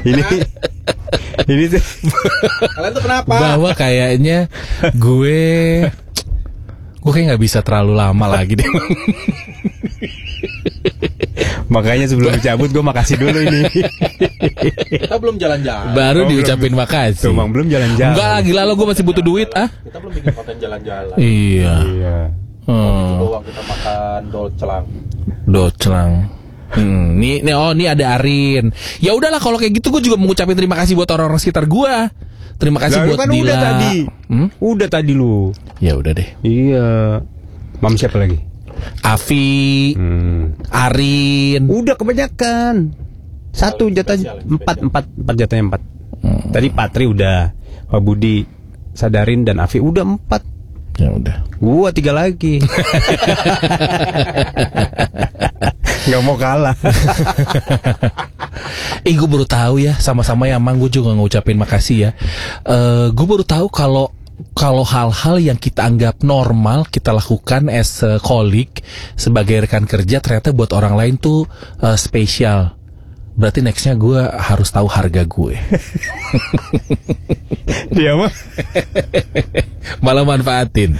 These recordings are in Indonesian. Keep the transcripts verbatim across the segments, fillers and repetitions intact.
Ini ini tuh Kalian tuh kenapa? Bahwa kayaknya gue gue kayak nggak bisa terlalu lama lagi deh. makanya sebelum cabut gue makasih dulu ini. Kita belum jalan-jalan. Baru Oh, diucapin belum. makasih. Tuh, Bang, belum jalan-jalan. Enggak lagi lalu gue masih butuh duit ah. Kita belum bikin konten jalan-jalan. Iya. Iya. Hmm. Doang kita makan dolcelang. Docelang. Hmm, nih, nih, oh, nih ada Arin. Ya udahlah kalau kayak gitu gue juga mau ngucapin terima kasih buat orang-orang sekitar gue. Terima kasih Lalu buat kan Dila. udah tadi. Hmm? Udah tadi lu. Ya udah deh. Iya. Mam siapa lagi? Afi, Hmm. Arin. Udah kebanyakan. Satu jatah Spesial, empat spesial. empat empat jatahnya empat. Hmm. Tadi Patri udah, Pak Budi, Sadarin dan Afi udah empat. Ya udah. Gua tiga lagi. Gak mau kalah. Eh gue baru tahu ya, sama-sama ya Mang, gue juga ngucapin makasih ya. Eh gue baru tahu kalau kalau hal-hal yang kita anggap normal kita lakukan as a colleague sebagai rekan kerja ternyata buat orang lain tuh eh, spesial. Berarti nextnya gue harus tahu harga gue. Dia mah Malah manfaatin.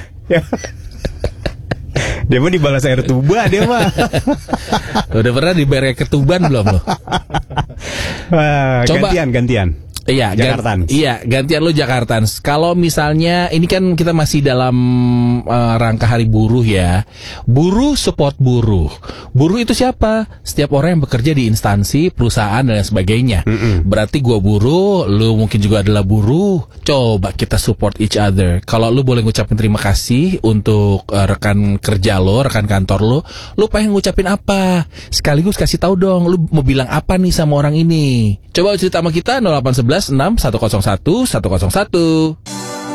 Dia mah dibalas air tuba dia mah. Udah pernah dibayar ketuban belum lo? Wah, Coba. gantian gantian. Iya, gan- Jakartans. iya, gantian lo Jakartans. Kalau misalnya ini kan kita masih dalam uh, rangka Hari Buruh ya. Buruh support buruh. Buruh itu siapa? Setiap orang yang bekerja di instansi, perusahaan dan lain sebagainya. Mm-mm. Berarti gua buruh, lu mungkin juga adalah buruh. Coba kita support each other. Kalau lu boleh ngucapin terima kasih untuk uh, rekan kerja lo, rekan kantor lo, lu pengen ngucapin apa? Sekaligus kasih tahu dong, lu mau bilang apa nih sama orang ini. Coba cerita sama kita nol delapan satu satu enam satu nol satu satu satu nol satu.